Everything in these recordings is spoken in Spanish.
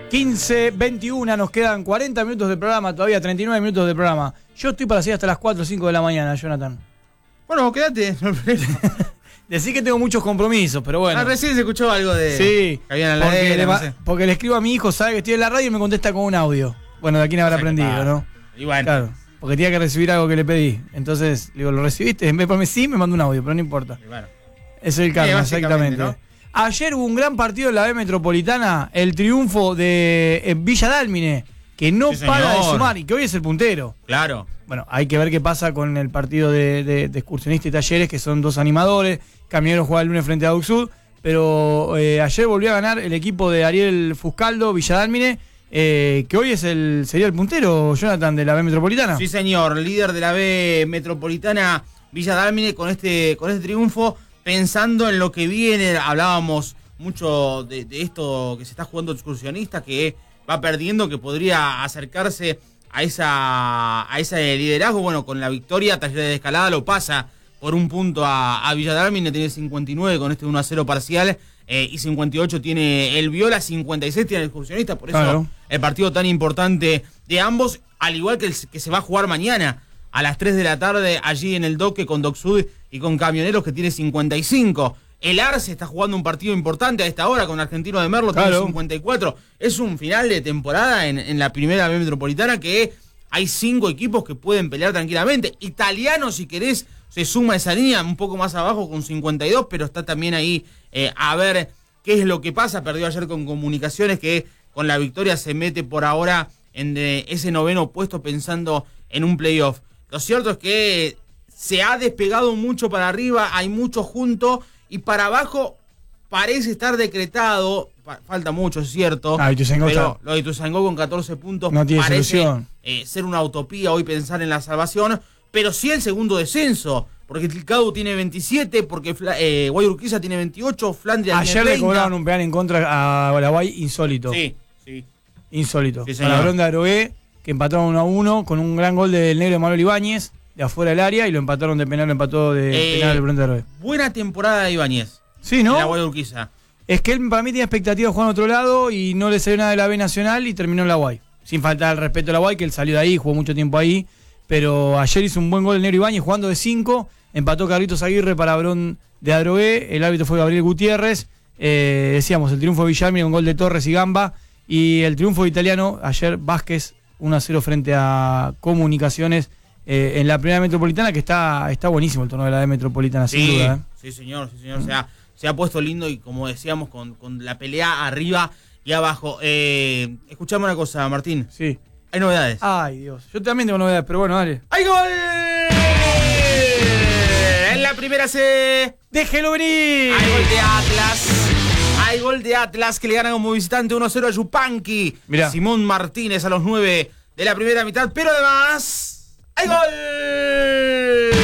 15:21, nos quedan 40 minutos de programa, todavía 39 minutos de programa. Yo estoy para seguir hasta las 4 o 5 de la mañana, Jonathan. Bueno, quédate. Decí que tengo muchos compromisos, pero bueno. Recién se escuchó algo de... Sí, que había en la ladera, no sé. porque le escribo a mi hijo, sabe que estoy en la radio y me contesta con un audio. Bueno, de aquí no habrá aprendido, ¿no? Y bueno. Claro, porque tenía que recibir algo que le pedí. Entonces, le digo, ¿lo recibiste? En vez de ponerme sí, me mandó un audio, pero no importa. Y bueno. Es el karma, exactamente. ¿No? Ayer hubo un gran partido en la B Metropolitana, el triunfo de Villa Dálmine, que no para de sumar y que hoy es el puntero. Claro. Bueno, hay que ver qué pasa con el partido de Excursionistas y Talleres, que son dos animadores. Camioneros juega el lunes frente a Auxud, pero ayer volvió a ganar el equipo de Ariel Fuscaldo, Villa Dálmine, que hoy sería el puntero, Jonathan, de la B Metropolitana. Sí, señor, líder de la B Metropolitana, Villa Dálmine, con este triunfo. Pensando en lo que viene, hablábamos mucho de esto que se está jugando Excursionista, que va perdiendo, que podría acercarse a ese liderazgo. Bueno, con la victoria, Talleres de Escalada lo pasa por un punto a Villa Dálmine, tiene 59 con este 1-0 parcial, y 58 tiene el Viola, 56 tiene el Excursionista, por eso claro, el partido tan importante de ambos, al igual que el que se va a jugar mañana a las 3 de la tarde, allí en el Doque con Docsud y con Camioneros, que tiene 55. El Arce está jugando un partido importante a esta hora con Argentino de Merlo, claro, tiene 54. Es un final de temporada en la primera B Metropolitana que hay 5 equipos que pueden pelear tranquilamente. Italiano, si querés, se suma a esa línea un poco más abajo con 52, pero está también ahí a ver qué es lo que pasa. Perdió ayer con Comunicaciones, que con la victoria se mete por ahora en ese 9º puesto pensando en un playoff. Lo cierto es que se ha despegado mucho para arriba, hay mucho junto, y para abajo parece estar decretado, falta mucho, es cierto, pero lo de Ituzaingó con 14 puntos no tiene parece solución. Ser una utopía hoy pensar en la salvación, pero sí el segundo descenso, porque Tilcadu tiene 27, porque Guayurquiza tiene 28, Flandria tiene 30. Ayer le cobraron un penal en contra a la Guay insólito. Sí. Insólito. Sí, a la Ronda de Arogué, que empataron 1-1 con un gran gol del negro de Manuel Ibáñez, de afuera del área, y lo empataron de penal, lo empató de penal el Ronda de Arogué. Buena temporada de Ibáñez. Sí, ¿no? En la Guayurquiza. Es que él para mí tenía expectativas de jugar en otro lado y no le salió nada de la B Nacional y terminó en la Guay. Sin faltar el respeto a la Guay, que él salió de ahí, jugó mucho tiempo ahí, pero ayer hizo un buen gol el negro Ibáñez jugando de 5, empató Carlitos Aguirre para Brón de Adrogué, el árbitro fue Gabriel Gutiérrez, decíamos, el triunfo de Villalmi, un gol de Torres y Gamba, y el triunfo de Italiano, ayer Vázquez 1-0 frente a Comunicaciones en la primera Metropolitana, que está buenísimo el torneo de la Metropolitana, sin duda. Sí, señor. O sea, se ha puesto lindo y como decíamos, con la pelea arriba y abajo. Escuchame una cosa, Martín. Sí. Hay novedades. Ay, Dios. Yo también tengo novedades, pero bueno, dale. ¡Hay gol! En la primera C. ¡Déjelo venir! Hay gol de Atlas. Hay gol de Atlas que le gana como visitante 1-0 a Yupanqui. Mirá. Simón Martínez a los 9 de la primera mitad, pero además ¡hay gol!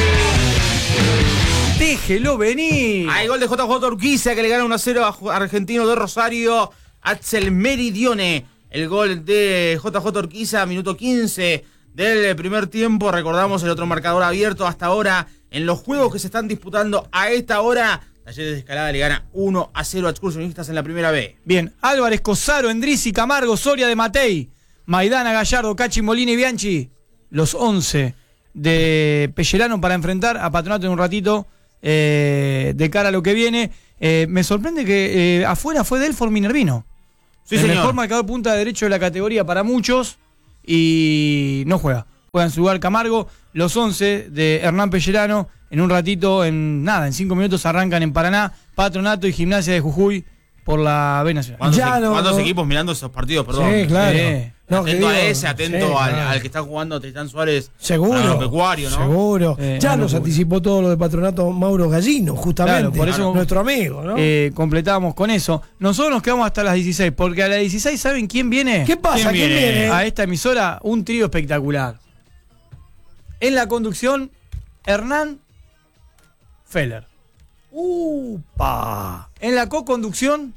¡Déjelo venir! Hay gol de JJ Urquiza que le gana 1-0 a Argentino de Rosario, Axel Meridione. El gol de JJ Urquiza, minuto 15 del primer tiempo. Recordamos el otro marcador abierto hasta ahora en los juegos que se están disputando a esta hora. Talleres de Escalada le gana 1-0 a Excursionistas en la primera B. Bien, Álvarez, Cosaro, Endrizi, Camargo, Soria de Matei, Maidana, Gallardo, Cachi, Molina y Bianchi. Los 11 de Pellerano para enfrentar a Patronato en un ratito de cara a lo que viene. Me sorprende que afuera fue Delfor Minervino. Sí, el señor. Mejor marcador punta de derecho de la categoría para muchos y no juega. Juega en su lugar Camargo. Los 11 de Hernán Pellerano en un ratito, en 5 minutos arrancan en Paraná, Patronato y Gimnasia de Jujuy por la B Nacional. ¿Cuántos equipos mirando esos partidos? Perdón. Sí, claro. Atento a ese, atento al que está jugando Tristán Suárez. Seguro. Agropecuario, ¿no? Seguro. Ya nos anticipó todo lo de Patronato Mauro Gallino, justamente. Claro, por eso nuestro amigo, ¿no? Completábamos con eso. Nosotros nos quedamos hasta las 16, porque a las 16, ¿saben quién viene? ¿Qué pasa? ¿Quién viene? A esta emisora, un trío espectacular. En la conducción, Hernán Feller. ¡Upa! En la co-conducción,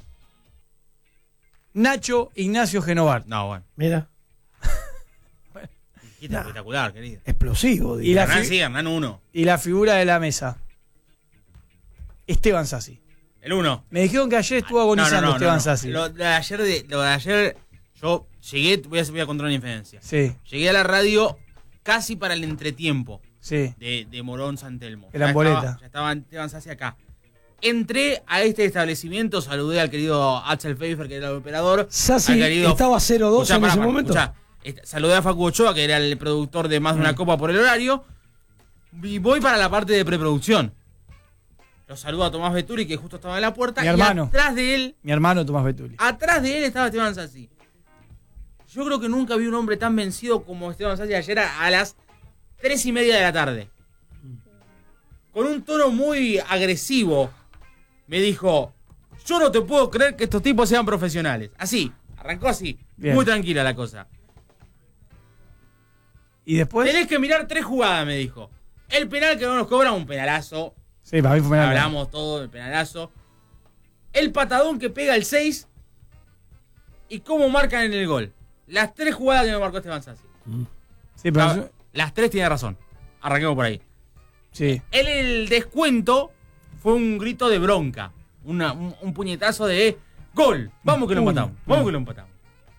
Nacho Ignacio Genovar. No, bueno. Mira. Espectacular, querido. Explosivo. Y Hernán 1. Y la figura de la mesa, Esteban Sassi. El 1. Me dijeron que ayer estuvo agonizando Esteban Sassi. Lo de ayer Yo llegué, voy a contar una infidencia. Sí, Llegué a la radio casi para el entretiempo sí. de Morón San Telmo. Eran boleta. Ya estaban hacia acá. Entré a este establecimiento, saludé al querido Axel Pfeiffer, que era el operador. Sassi al querido, estaba 0-2 en ese momento. Saludé a Facu Ochoa, que era el productor de Más de una Copa por el horario. Y voy para la parte de preproducción. Lo saludo a Tomás Beturi, que justo estaba en la puerta. Mi hermano. Y atrás de él, Mi hermano Tomás Betuli. atrás de él estaba Esteban Sassi. Yo creo que nunca vi un hombre tan vencido como Esteban Sassi ayer a las 3:30 de la tarde. Con un tono muy agresivo, me dijo: yo no te puedo creer que estos tipos sean profesionales. Así, arrancó así. Bien. Muy tranquila la cosa. ¿Y después? Tenés que mirar 3 jugadas, me dijo. El penal que no nos cobra, un penalazo. Sí, para mí fue penal. Hablamos todo del penalazo. El patadón que pega el 6. Y cómo marcan en el gol. Las 3 jugadas que me marcó Esteban Sassi. Sí, pero... Las 3 tiene razón. Arranquemos por ahí. Sí. El descuento fue un grito de bronca. Un puñetazo de gol. Vamos que lo empatamos. Vamos que lo empatamos.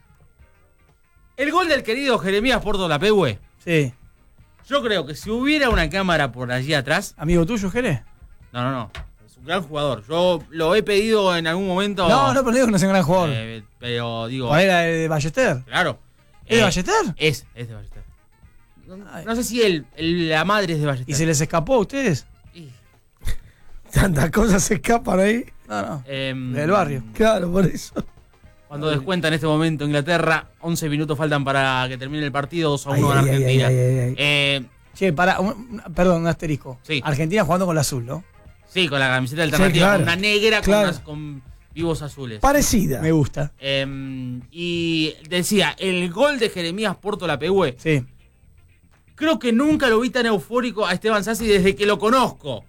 El gol del querido Jeremías Porto Lapehue. Sí. Yo creo que si hubiera una cámara por allí atrás. ¿Amigo tuyo, Jerez? No. Es un gran jugador. Yo lo he pedido en algún momento. No, pero digo que no es un gran jugador. Pero digo. ¿Cuál era de Ballester? Claro. ¿Es de Ballester? Es de Ballester. No sé si la madre es de Ballester. ¿Y se les escapó a ustedes? Tantas cosas se escapan ahí. No. Del barrio. Claro, por eso. Cuando descuenta en este momento Inglaterra, 11 minutos faltan para que termine el partido, 2-1 en Argentina. Che, perdón, un asterisco. Sí. Argentina jugando con la azul, ¿no? Sí, con la camiseta alternativa, claro. una negra Claro. con vivos azules. Parecida. Me gusta. Y decía, el gol de Jeremías Porto Lapehue, Sí. creo que nunca lo vi tan eufórico a Esteban Sassi desde que lo conozco.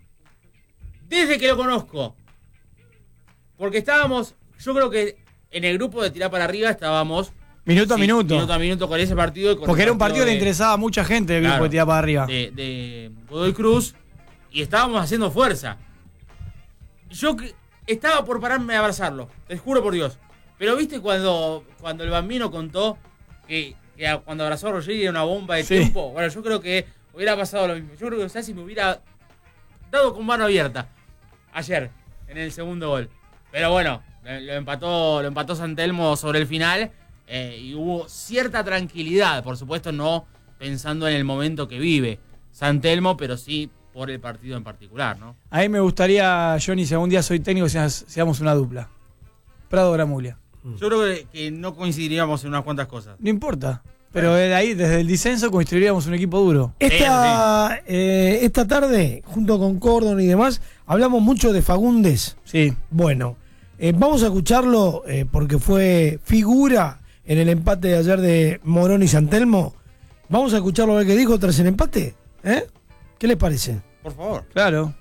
Porque estábamos, yo creo que en el grupo de tirar para arriba estábamos Minuto a minuto. Minuto a minuto con ese partido. Y con Porque el era un partido que le de- interesaba a mucha gente del grupo Claro. de tirar para arriba. de Godoy Cruz. Y estábamos haciendo fuerza. Yo estaba por pararme a abrazarlo, te juro por Dios. Pero viste cuando el Bambino contó que cuando abrazó a Roger era una bomba de Sí. tiempo. Bueno, yo creo que hubiera pasado lo mismo. Yo creo que Sassi me hubiera dado con mano abierta ayer en el segundo gol. Pero bueno, lo empató San Telmo sobre el final. Y hubo cierta tranquilidad, por supuesto no pensando en el momento que vive San Telmo, pero sí por el partido en particular, ¿no? A mí me gustaría, Johnny, si algún día soy técnico, seamos una dupla. Prado Gramulia. Yo creo que no coincidiríamos en unas cuantas cosas. No importa. Pero de ahí, desde el disenso, construiríamos un equipo duro. Esta tarde, junto con Cordon y demás, hablamos mucho de Fagundes. Sí. Bueno, vamos a escucharlo porque fue figura en el empate de ayer de Morón y San Telmo. Vamos a escucharlo a ver qué dijo tras el empate. ¿Qué les parece? Por favor. Claro.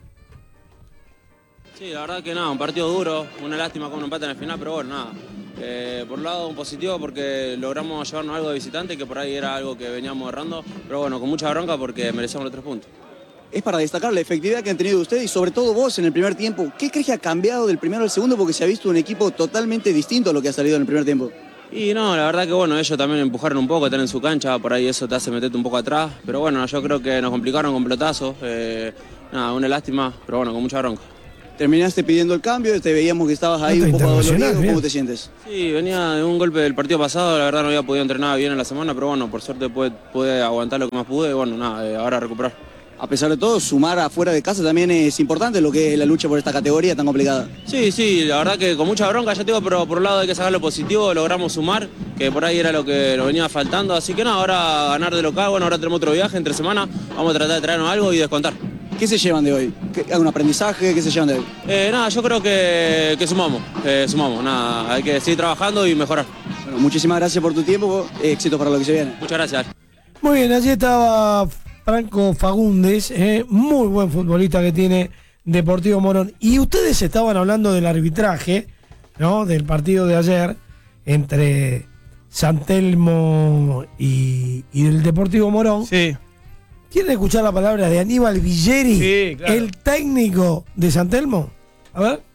Sí, la verdad que nada, un partido duro, una lástima con un empate en el final, pero bueno, nada. Por un lado, un positivo porque logramos llevarnos algo de visitante, que por ahí era algo que veníamos errando, pero bueno, con mucha bronca porque merecemos los 3 puntos. Es para destacar la efectividad que han tenido ustedes y sobre todo vos en el primer tiempo. ¿Qué crees que ha cambiado del primero al segundo? Porque se ha visto un equipo totalmente distinto a lo que ha salido en el primer tiempo. Y no, la verdad que bueno, ellos también empujaron un poco, están en su cancha, por ahí eso te hace meterte un poco atrás, pero bueno, yo creo que nos complicaron con pelotazos, nada, una lástima, pero bueno, con mucha bronca. Terminaste pidiendo el cambio, te veíamos que estabas ahí Nota un poco internacional, adolorido. bien. ¿Cómo te sientes? Sí, venía de un golpe del partido pasado, la verdad no había podido entrenar bien en la semana, pero bueno, por suerte pude aguantar lo que más pude y bueno, nada, ahora recuperar. A pesar de todo, sumar afuera de casa también es importante, lo que es la lucha por esta categoría tan complicada. Sí, la verdad que con mucha bronca, ya te digo, pero por un lado hay que sacar lo positivo, logramos sumar, que por ahí era lo que nos venía faltando, así que nada, ahora ganar de local, bueno, ahora tenemos otro viaje entre semana, vamos a tratar de traernos algo y descontar. ¿Qué se llevan de hoy? ¿Algún aprendizaje? ¿Qué se llevan de hoy? Nada, yo creo que sumamos, nada, hay que seguir trabajando y mejorar. Bueno, muchísimas gracias por tu tiempo, éxito para lo que se viene. Muchas gracias. Muy bien, allí estaba Franco Fagundes, muy buen futbolista que tiene Deportivo Morón. Y ustedes estaban hablando del arbitraje, ¿no? Del partido de ayer entre San Telmo y el Deportivo Morón. Sí. ¿Quieren escuchar la palabra de Aníbal Villeri, Sí, claro. el técnico de San Telmo? A ver.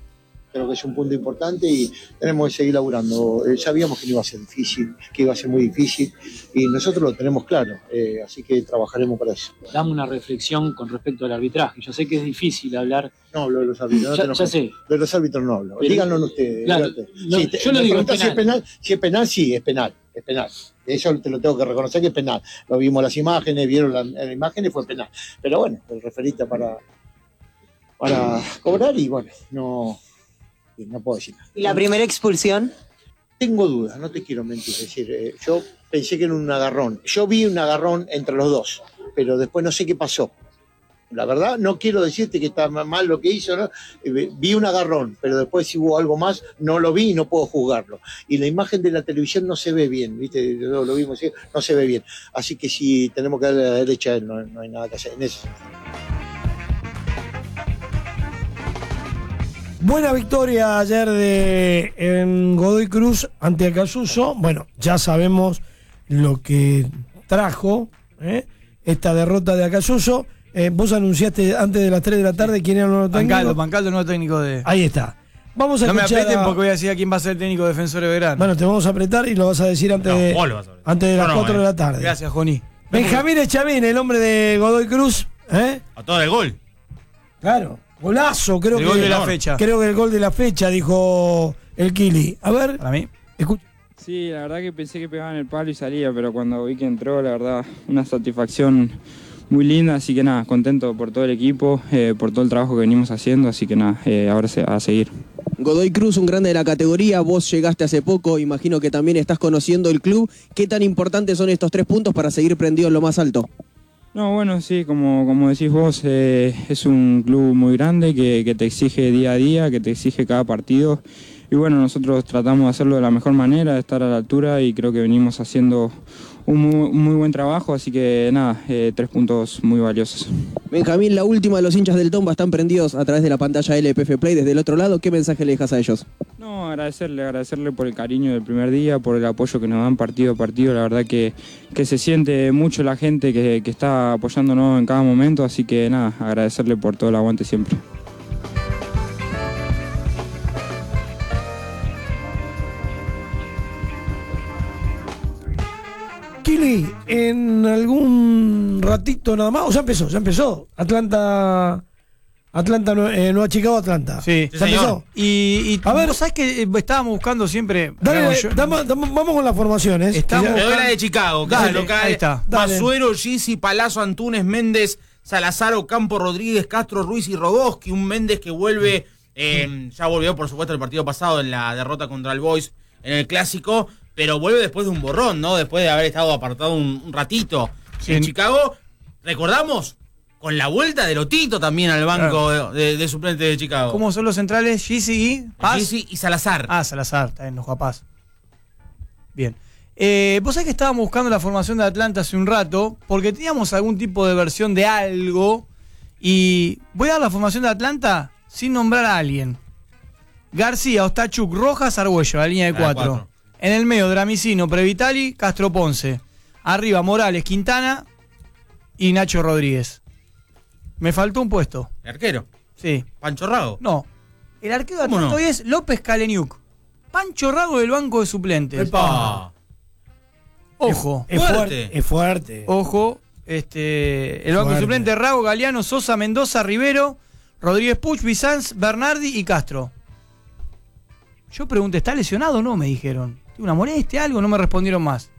Creo que es un punto importante y tenemos que seguir laburando. Sabíamos que no iba a ser difícil, que iba a ser muy difícil y nosotros lo tenemos claro, así que trabajaremos para eso. Dame una reflexión con respecto al arbitraje. Yo sé que es difícil hablar. No hablo de los árbitros. Ya sé. De los árbitros no hablo. Pero, díganlo ustedes. Claro, yo lo digo, si es penal. Si es penal, sí, es penal. Es penal. Eso te lo tengo que reconocer que es penal. Lo vimos las imágenes, vieron las imágenes, fue penal. Pero bueno, el referista para cobrar y bueno, no puedo decir nada. ¿Y la primera expulsión? Tengo dudas, no te quiero mentir. Es decir, yo pensé que era un agarrón. Yo vi un agarrón entre los dos, pero después no sé qué pasó. La verdad, no quiero decirte que está mal lo que hizo, ¿no? Vi un agarrón, pero después si hubo algo más, no lo vi y no puedo juzgarlo. Y la imagen de la televisión no se ve bien, ¿viste? Lo vimos, ¿sí? No se ve bien. Así que si tenemos que darle a la derecha a él, no hay nada que hacer en eso. Buena victoria ayer en Godoy Cruz ante Acayuso. Bueno, ya sabemos lo que trajo esta derrota de Acayuso. Vos anunciaste antes de las 3 de la tarde quién era el nuevo técnico. Pancaldo, el nuevo técnico de... Ahí está. Vamos a no me escuchar aprieten porque voy a decir a quién va a ser el técnico de Defensor de Belgrano. Bueno, te vamos a apretar y lo vas a decir antes de las 4 de la tarde. Gracias, Joni. Benjamín Echavín, el hombre de Godoy Cruz. A todo el gol. Claro. Golazo, creo el que. Gol de la fecha. Creo que el gol de la fecha, dijo el Kili. A ver. Para mí. Escucha. Sí, la verdad que pensé que pegaba en el palo y salía, pero cuando vi que entró, la verdad, una satisfacción muy linda. Así que nada, contento por todo el equipo, por todo el trabajo que venimos haciendo. Así que nada, ahora a seguir. Godoy Cruz, un grande de la categoría. Vos llegaste hace poco, imagino que también estás conociendo el club. ¿Qué tan importantes son estos 3 puntos para seguir prendido en lo más alto? No, bueno, sí, como decís vos, es un club muy grande que te exige día a día, que te exige cada partido. Y bueno, nosotros tratamos de hacerlo de la mejor manera, de estar a la altura y creo que venimos haciendo un muy buen trabajo, así que nada, 3 puntos muy valiosos. Benjamín, la última de los hinchas del Tomba están prendidos a través de la pantalla LPF Play desde el otro lado. ¿Qué mensaje le dejas a ellos? No, agradecerle por el cariño del primer día, por el apoyo que nos dan partido a partido. La verdad que se siente mucho la gente que está apoyándonos en cada momento, así que nada, agradecerle por todo el aguante siempre. Kili, en algún ratito nada más, o ya empezó. Atlanta no ha Chicago, Atlanta. Sí, ya empezó. Y a ver, vos sabés que estábamos buscando siempre. Vamos con las formaciones. Estamos la de Chicago, que es el local. Ahí está. Masuero, Gisi, Palazzo, Antunes, Méndez, Salazar, Ocampo, Rodríguez, Castro, Ruiz y Rogoski. Un Méndez que vuelve, ya volvió por supuesto el partido pasado en la derrota contra el Boys en el Clásico, pero vuelve después de un borrón, ¿no? Después de haber estado apartado un ratito en Chicago. Recordamos, con la vuelta de Lotito también al banco de suplente de Chicago. ¿Cómo son los centrales? Gisi y Paz. Gisi y Salazar. Salazar, está bien, no juega Paz. Bien. Vos sabés que estábamos buscando la formación de Atlanta hace un rato, porque teníamos algún tipo de versión de algo, y voy a dar la formación de Atlanta sin nombrar a alguien. García, Ostachuk, Rojas, Argüello, la línea de 4. En el medio, Dramicino, Previtali, Castro Ponce. Arriba, Morales, Quintana y Nacho Rodríguez. Me faltó un puesto. ¿El arquero? Sí. ¿Pancho Rago? No. El arquero de Atlanta hoy es López Kaleniuk. Pancho Rago del banco de suplentes. ¡Epa! Ojo. Es fuerte. Ojo. El banco de suplentes: Rago, Galeano, Sosa, Mendoza, Rivero, Rodríguez Puch, Bizanz, Bernardi y Castro. Yo pregunté, ¿está lesionado o no? Me dijeron. ¿Tiene una molestia, algo? No me respondieron más.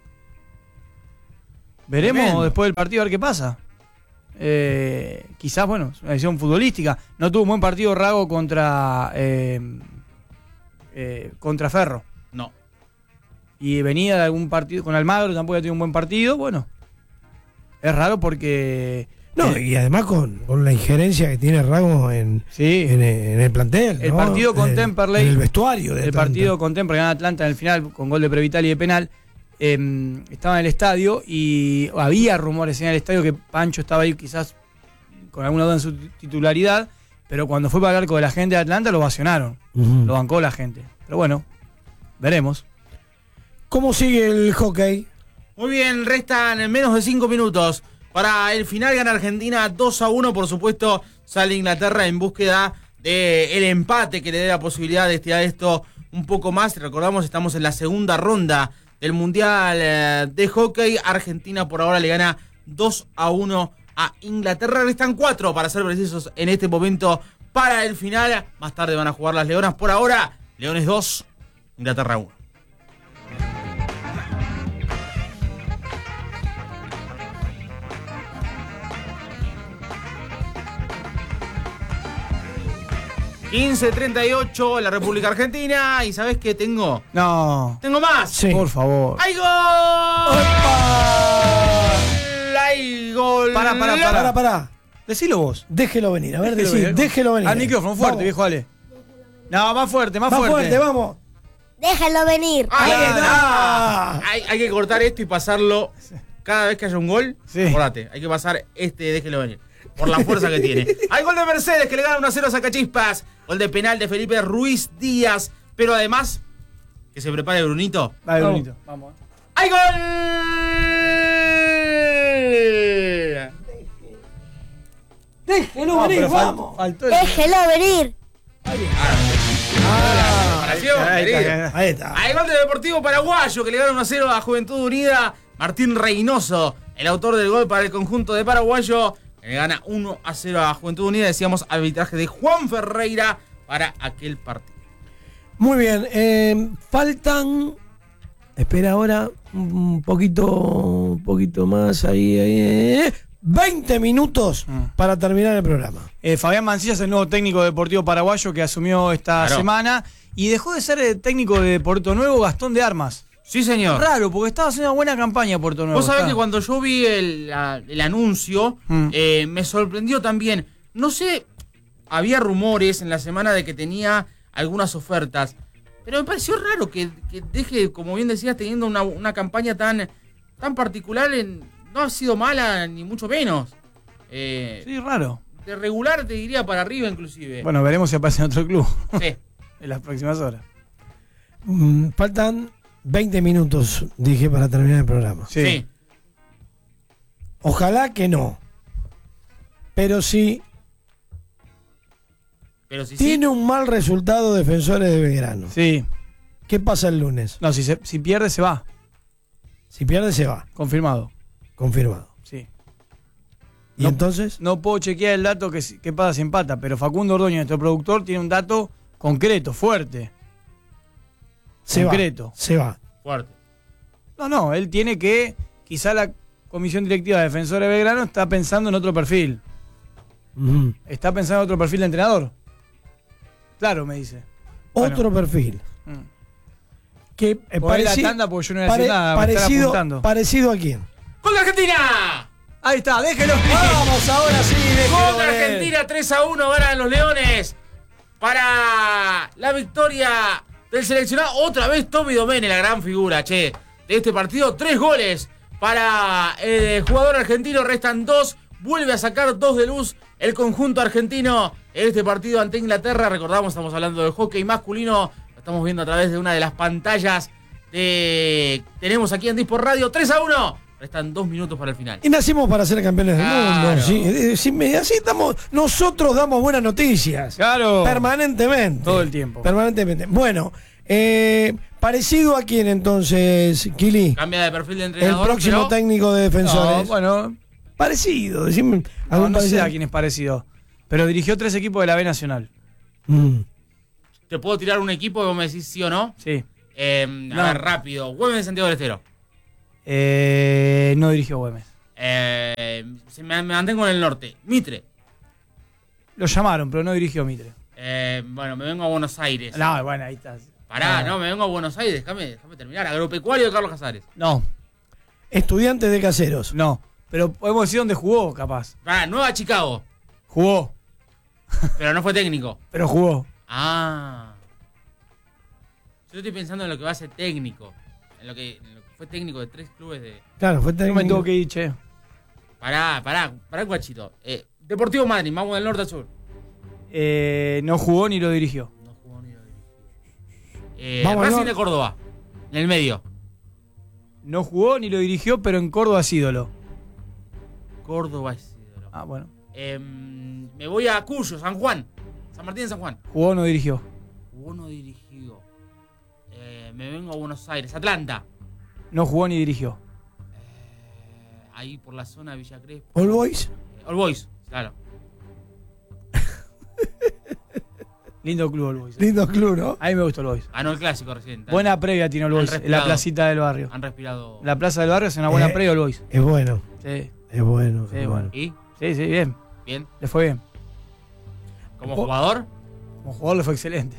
Veremos Tremendo. después del partido a ver qué pasa. Quizás, bueno, es una decisión futbolística. No tuvo un buen partido Rago contra Ferro. No. Y venía de algún partido con Almagro, tampoco ha tenido un buen partido. Bueno, es raro porque... No, y además con la injerencia que tiene Rago en el plantel. El ¿no? partido con Temperley. En el vestuario de El Atlanta. partido con Temperley gana Atlanta en el final con gol de Previtali y de penal. Estaba en el estadio y había rumores en el estadio que Pancho estaba ahí quizás con alguna duda en su titularidad, pero cuando fue para el arco de la gente de Atlanta lo ovacionaron. Lo bancó la gente. Pero bueno, veremos. ¿Cómo sigue el hockey? Muy bien, restan menos de 5 minutos. Para el final gana Argentina 2-1, por supuesto, sale Inglaterra en búsqueda del empate que le dé la posibilidad de estirar esto un poco más. Recordamos, estamos en la segunda ronda del Mundial de Hockey. Argentina por ahora le gana 2-1 a Inglaterra. Restan 4, para ser precisos, en este momento para el final. Más tarde van a jugar las Leonas. Por ahora, Leones 2, Inglaterra 1. ...15:38 en la República Argentina... ¿Y sabés qué tengo? No. ¡Tengo más! Sí. Por favor. ¡Hay gol! ¡Hay gol! Pará. Decilo vos. Déjelo venir, a ver, Déjelo déjelo venir. Al micrófono, fuerte, Vamos. viejo, dale. No, más fuerte, Más fuerte, vamos. Déjalo venir. ¡Ahí Ahí está! está. Hay que cortar esto y pasarlo cada vez que haya un gol. Sí. Acordate, hay que pasar déjelo venir. Por la fuerza que tiene. Hay gol de Mercedes que le gana 1-0 a Sacachispas. Gol de penal de Felipe Ruiz Díaz. Pero además, que se prepare Brunito. Dale, bonito. Vamos. ¡Hay gol! Déjelo venir, vamos. Faltó el... Déjelo venir. Ahí está. Hay gol de Deportivo Paraguayo que le gana 1-0 a Juventud Unida. Martín Reynoso, el autor del gol para el conjunto de Paraguayo, le gana 1-0 a Juventud Unida. Decíamos arbitraje de Juan Ferreira para aquel partido. Muy bien, faltan... Espera ahora, un poquito más, ahí. 20 minutos para terminar el programa. Fabián Mancilla es el nuevo técnico de Deportivo Paraguayo que asumió esta semana y dejó de ser técnico de Puerto Nuevo Gastón de Armas. Sí, señor. Raro, porque estaba haciendo una buena campaña Puerto Nuevo. Vos sabés que cuando yo vi el anuncio, me sorprendió también. No sé, había rumores en la semana de que tenía algunas ofertas, pero me pareció raro que deje, como bien decías, teniendo una campaña tan particular. No ha sido mala, ni mucho menos. Sí, raro. De regular te diría para arriba inclusive. Bueno, veremos si aparece en otro club. Sí. En las próximas horas. Faltan 20 minutos, dije, para terminar el programa. Sí. Ojalá que no. Pero sí. Tiene un mal resultado Defensores de Belgrano. Sí. ¿Qué pasa el lunes? No, si pierde se va. Si pierde se va. Confirmado. Sí. ¿Y no, entonces? No puedo chequear el dato que pasa si empata, pero Facundo Ordóñez, nuestro productor, tiene un dato concreto, fuerte. Se va. Fuerte. No, él tiene que, quizá la comisión directiva de Defensores de Belgrano está pensando en otro perfil. Está pensando en otro perfil de entrenador. Claro, me dice. Otro perfil. Que la tanda porque yo no voy a decir nada, me están apuntando. ¿Parecido a quién? ¡Gol de Argentina! Ahí está, déjelo. Vamos, ahora sí, déjelo. Gol de Argentina, 3-1, ganan los Leones. Para la victoria del seleccionado. Otra vez Tommy Domene, la gran figura, de este partido. 3 goles para el jugador argentino. Restan 2. Vuelve a sacar 2 de luz el conjunto argentino en este partido ante Inglaterra. Recordamos, estamos hablando del hockey masculino. Lo estamos viendo a través de una de las pantallas que tenemos aquí en Disport Radio. 3-1. Restan 2 minutos para el final. Y nacimos para ser campeones del mundo. Sí, así estamos. Nosotros damos buenas noticias. Claro. Permanentemente. Todo el tiempo. Permanentemente. Bueno, ¿parecido a quién entonces, Kili? Cambia de perfil de entrenador. El próximo técnico de Defensores. No, bueno. Parecido. Decime algún No sé parecido. a quién es parecido. Pero dirigió 3 equipos de la B Nacional. ¿Te puedo tirar un equipo que vos me decís sí o no? Sí. A ver, rápido. Güemes de Santiago del Estero. No dirigió Güemes. Me mantengo en el norte. Mitre. Lo llamaron, pero no dirigió Mitre. Bueno, me vengo a Buenos Aires. No, bueno, ahí está. Pará, no, me vengo a Buenos Aires. Déjame terminar. Agropecuario de Carlos Casares. No. Estudiantes de Caseros. No. Pero podemos decir dónde jugó, capaz. Pará, Nueva Chicago. Jugó. Pero no fue técnico. Pero jugó. Ah. Yo estoy pensando en lo que va a ser técnico. En lo que fue técnico de 3 clubes de... Claro, fue técnico. No me tuvo que ir, che. Pará, guachito. Deportivo Madrid, vamos del norte al sur. No jugó ni lo dirigió. Racing de Córdoba, en el medio. No jugó ni lo dirigió, pero en Córdoba es ídolo. Córdoba es ídolo. Ah, bueno. Me voy a Cuyo, San Juan San Martín de San Juan. ¿Jugó o no dirigió? Jugó, no dirigió. Me vengo a Buenos Aires. Atlanta. No jugó ni dirigió. Ahí por la zona de Villa Crespo. All Boys. All Boys, claro. Lindo club All Boys. Lindo club, ¿no? A mí me gustó All Boys. Ganó el clásico recién. Buena previa tiene All Boys. En la placita del barrio. Han respirado. La plaza del barrio es una buena previa All Boys. Es bueno. Sí. Es bueno. Sí, es bueno. ¿Y? Sí, bien. Bien. Le fue bien. ¿Como jugador? Como jugador le fue excelente.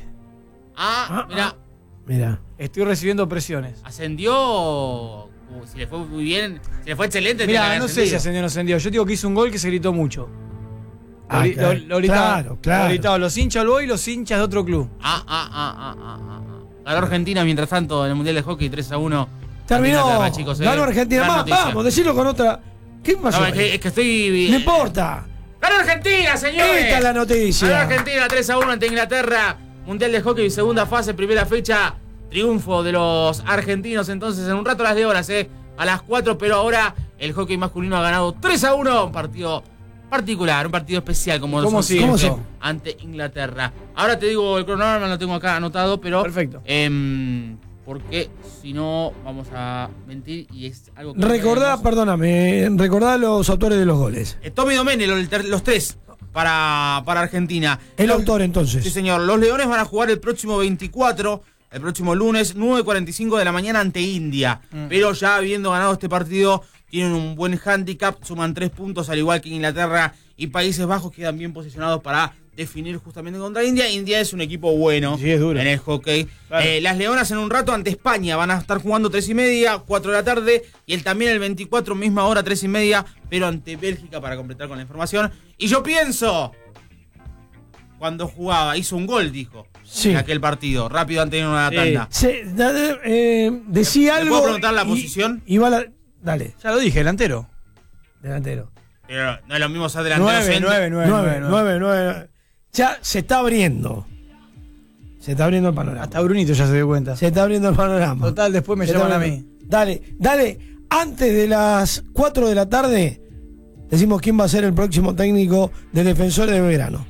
Mira. Estoy recibiendo presiones. Ascendió. Si le fue muy bien, si le fue excelente. Mira, no sé si ascendió o no ascendió. Yo digo que hizo un gol que se gritó mucho. Lo gritaban, claro. Lo gritaban los hinchas del Boy y los hinchas de otro club. Ganó Argentina mientras tanto en el Mundial de Hockey 3-1. Terminó. Chicos, ganó Argentina. Vamos, decirlo con otra. ¿Qué pasó? No, es que estoy. No importa. ¡Ganó Argentina, señores! Esta es la noticia. Ganó Argentina 3-1 ante Inglaterra. Mundial de Hockey, segunda fase, primera fecha. Triunfo de los argentinos. Entonces, en un rato a las de horas, a las 4. Pero ahora el hockey masculino ha ganado 3-1. Un partido particular, un partido especial, como siempre, ante Inglaterra. Ahora te digo, el cronograma lo tengo acá anotado, pero. Perfecto. Porque si no, vamos a mentir y es algo que. Recordá los autores de los goles. Tommy Domene, los 3 para Argentina. El autor, entonces. Sí, señor. Los Leones van a jugar el próximo 24, el próximo lunes, 9:45 de la mañana ante India. Pero ya habiendo ganado este partido, tienen un buen handicap, suman 3 puntos, al igual que Inglaterra y Países Bajos, quedan bien posicionados para definir justamente contra India. India es un equipo bueno en el hockey. Claro. Las Leonas en un rato ante España van a estar jugando 3:30, 4 de la tarde. Y él también el 24, misma hora, 3:30, pero ante Bélgica, para completar con la información. Y yo pienso, cuando jugaba, hizo un gol, dijo, en aquel partido, rápido antes de una tanda. Decía algo. ¿Puedo preguntar la posición? Dale. Ya lo dije, delantero. Delantero. Pero no es lo mismo ser delantero. 9. Ya se está abriendo. Se está abriendo el panorama. Hasta Brunito ya se dio cuenta. Se está abriendo el panorama. Total, después me llaman a mí. Dale. Antes de las 4 de la tarde, decimos quién va a ser el próximo técnico de Defensores de Belgrano.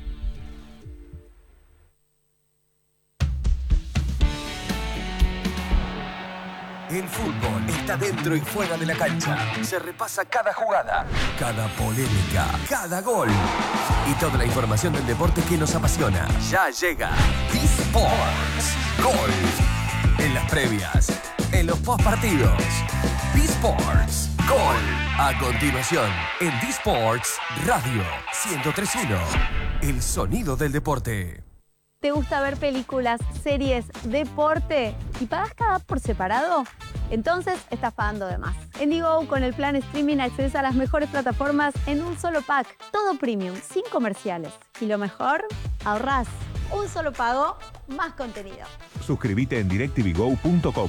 El fútbol está dentro y fuera de la cancha. Se repasa cada jugada, cada polémica, cada gol. Y toda la información del deporte que nos apasiona. Ya llega D-Sports. Gol. En las previas, en los postpartidos. D-Sports. Gol. A continuación, en D-Sports Radio 103.1. El sonido del deporte. ¿Te gusta ver películas, series, deporte y pagas cada app por separado? Entonces estás pagando de más. En Digo, con el plan streaming accedes a las mejores plataformas en un solo pack. Todo premium, sin comerciales. Y lo mejor, ahorrás. Un solo pago, más contenido. Suscríbete en DirecTVGo.com.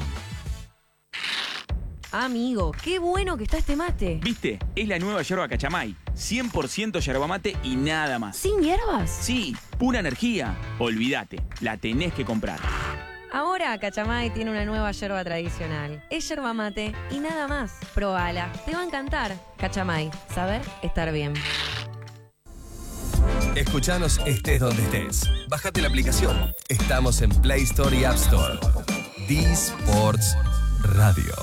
Amigo, qué bueno que está este mate. ¿Viste? Es la nueva yerba Cachamay. 100% yerba mate y nada más. ¿Sin hierbas? Sí, pura energía. Olvídate, la tenés que comprar. Ahora Cachamay tiene una nueva yerba tradicional. Es yerba mate y nada más. Probala, te va a encantar. Cachamay, saber estar bien. Escuchanos estés donde estés. Bájate la aplicación. Estamos en Play Store y App Store. D-Sports Radio.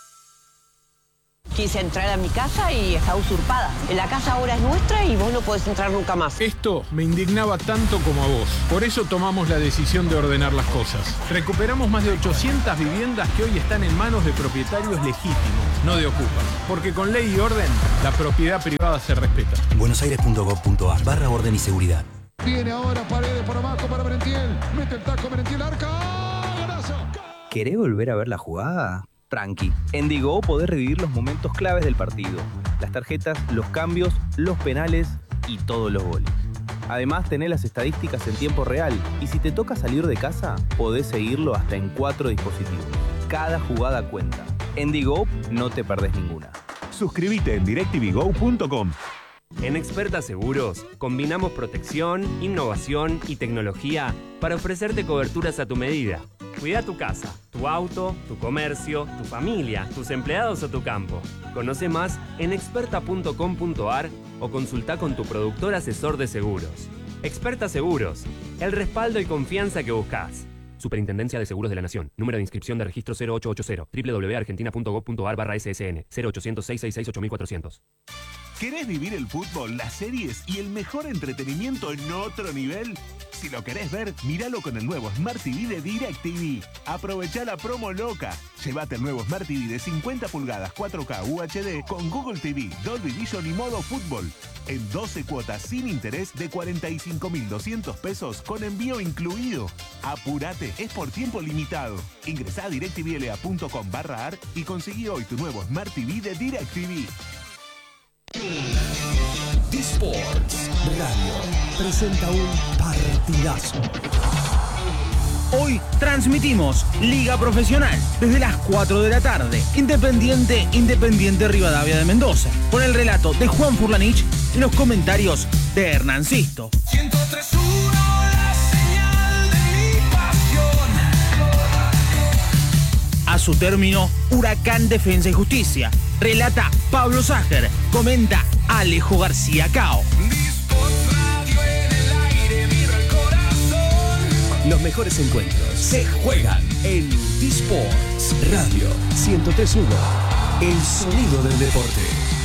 Quise entrar a mi casa y está usurpada. La casa ahora es nuestra y vos no podés entrar nunca más. Esto me indignaba tanto como a vos. Por eso tomamos la decisión de ordenar las cosas. Recuperamos más de 800 viviendas que hoy están en manos de propietarios legítimos, no de ocupas. Porque con ley y orden, la propiedad privada se respeta. buenosaires.gov.ar/orden y seguridad. Viene ahora Paredes por abajo para Merentiel. Mete el taco Merentiel, arca. ¡Golazo! ¿Querés volver a ver la jugada? Tranqui. En Digo podés revivir los momentos claves del partido. Las tarjetas, los cambios, los penales y todos los goles. Además, tenés las estadísticas en tiempo real. Y si te toca salir de casa, podés seguirlo hasta en 4 dispositivos. Cada jugada cuenta. En Digo no te perdés ninguna. Suscríbete en DirecTVGo.com. En Experta Seguros, combinamos protección, innovación y tecnología para ofrecerte coberturas a tu medida. Cuida tu casa, tu auto, tu comercio, tu familia, tus empleados o tu campo. Conoce más en experta.com.ar o consulta con tu productor asesor de seguros. Experta Seguros, el respaldo y confianza que buscas. Superintendencia de Seguros de la Nación. Número de inscripción de registro 0880. www.argentina.gov.ar/ssn. 0800-666-8400. ¿Querés vivir el fútbol, las series y el mejor entretenimiento en otro nivel? Si lo querés ver, míralo con el nuevo Smart TV de DirecTV. Aprovechá la promo loca. Llévate el nuevo Smart TV de 50 pulgadas 4K UHD con Google TV, Dolby Vision y modo fútbol. En 12 cuotas sin interés de 45.200 pesos con envío incluido. Apurate, es por tiempo limitado. Ingresá a directvla.com/ar y conseguí hoy tu nuevo Smart TV de DirecTV. T-Sports Radio presenta un partidazo. Hoy transmitimos Liga Profesional desde las 4 de la tarde. Independiente Rivadavia de Mendoza. Con el relato de Juan Furlanich y los comentarios de Hernán Sisto. 103.1, la señal de mi pasión. A su término, Huracán Defensa y Justicia. Relata Pablo Ságer. Comenta Alejo García Cao. Los mejores encuentros se juegan en T-Sports Radio 103.1. El sonido del deporte.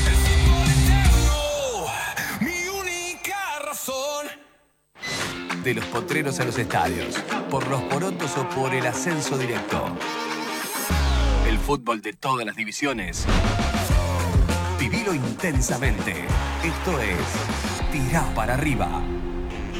Mi única razón. De los potreros a los estadios, por los porotos o por el ascenso directo. El fútbol de todas las divisiones. Vivilo intensamente. Esto es Tirá para Arriba.